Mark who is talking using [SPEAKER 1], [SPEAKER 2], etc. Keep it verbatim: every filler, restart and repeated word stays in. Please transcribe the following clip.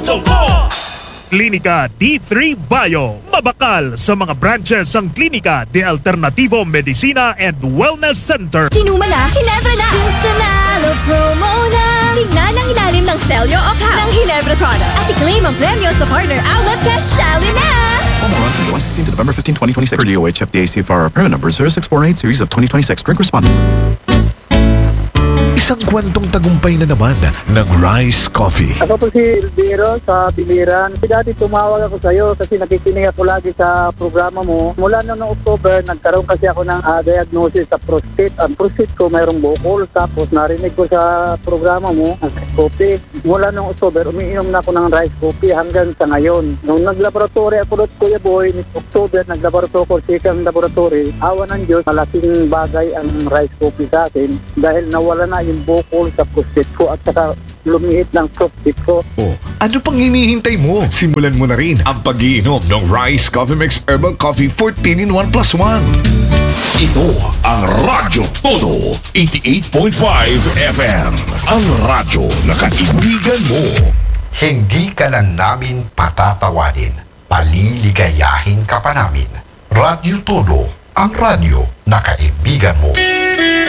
[SPEAKER 1] Klinika D three Bio. Mabakal sa mga branches ang Klinika de Alternativo Medicina and Wellness Center.
[SPEAKER 2] Sinuma na, Hinebra na! Ginstanalo promo na! Tingnan ang ilalim ng selyo o cap ng Hinebra products. At i-claim ang premyo sa partner outlet sa Shally na!
[SPEAKER 3] Promo runs from July sixteenth to November fifteenth, twenty twenty-six. Per D O H F D A C F R permit number zero six four eight series of twenty twenty-six. Drink responsibly.
[SPEAKER 4] Isang kwentong tagumpay na naman ng Rice Coffee.
[SPEAKER 5] Ako po si Elviro sa Biliran. Dati tumawag ako sa iyo kasi nakikinig ako lagi sa programa mo. Mula noong October, nagkaroon kasi ako ng uh, diagnosis sa prostate. Ang prostate ko mayroong bukol. Tapos narinig ko sa programa mo, ang Rice Coffee. Mula noong October, umiinom na ako ng Rice Coffee hanggang sa ngayon. Nung naglaboratory ako doon, Kuya Boy, ni October, naglaboratory ko second laboratory. Awa ng Diyos, malaking bagay ang Rice Coffee sa akin dahil nawala na yung bukol sa prostate ko at saka lumiit ng prostate ko.
[SPEAKER 4] Oh, ano pang hinihintay mo? Simulan mo na rin ang pag-iinom ng Rice Coffee Mix Herbal Coffee fourteen in one plus one.
[SPEAKER 6] Ito ang Radyo Todo eighty-eight point five F M. Ang radyo na kaibigan mo.
[SPEAKER 7] Hindi ka lang namin patatawanin, paliligayahin ka pa namin. Radyo Todo, ang radyo na kaibigan mo.